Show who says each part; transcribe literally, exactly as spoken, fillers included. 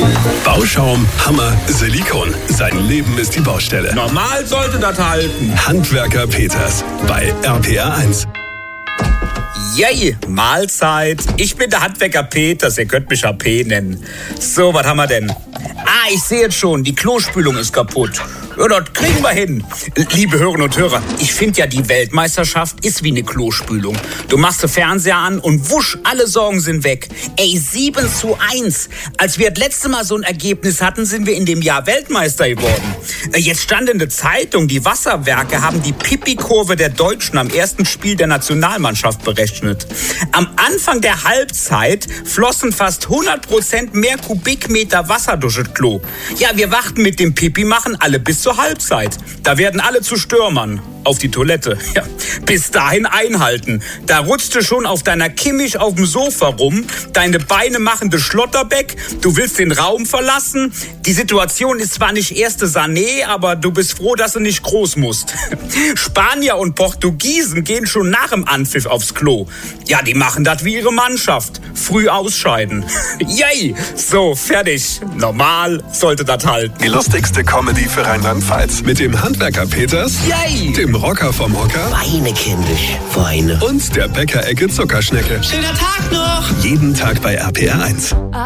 Speaker 1: Bauschaum, Hammer, Silikon. Sein Leben ist die Baustelle.
Speaker 2: Normal sollte das halten.
Speaker 1: Handwerker Peters bei R P R eins.
Speaker 2: Yay, Mahlzeit. Ich bin der Handwerker Peters, ihr könnt mich H P nennen. So, was haben wir denn? Ah, ich sehe jetzt schon, die Klospülung ist kaputt. Ja, das kriegen wir hin. Liebe Hörerinnen und Hörer, ich finde ja, die Weltmeisterschaft ist wie eine Klospülung. Du machst den Fernseher an und wusch, alle Sorgen sind weg. Ey, sieben zu eins. Als wir das letzte Mal so ein Ergebnis hatten, sind wir in dem Jahr Weltmeister geworden. Jetzt stand in der Zeitung, die Wasserwerke haben die Pipi-Kurve der Deutschen am ersten Spiel der Nationalmannschaft berechnet. Am Anfang der Halbzeit flossen fast hundert Prozent mehr Kubikmeter Wasser durch das Klo. Ja, wir warten mit dem Pipi-Machen alle bis zur Halbzeit. Da werden alle zu Stürmern. Auf die Toilette. Ja. Bis dahin einhalten. Da rutschst du schon auf deiner Kimmich auf dem Sofa rum. Deine Beine machen de Schlotterbeck. Du willst den Raum verlassen. Die Situation ist zwar nicht erste Sané, aber du bist froh, dass du nicht groß musst. Spanier und Portugiesen gehen schon nach dem Anpfiff aufs Klo. Ja, die machen das wie ihre Mannschaft. Früh ausscheiden. Yay! So, fertig. Normal sollte das halten.
Speaker 1: Die lustigste Comedy für Rheinland-Pfalz. Mit dem Handwerker Peters.
Speaker 2: Yay!
Speaker 1: Dem Rocker vom Hocker.
Speaker 3: Weine, kindisch, weine.
Speaker 1: Und der Bäckerecke Zuckerschnecke.
Speaker 3: Schöner Tag noch!
Speaker 1: Jeden Tag bei R P R eins.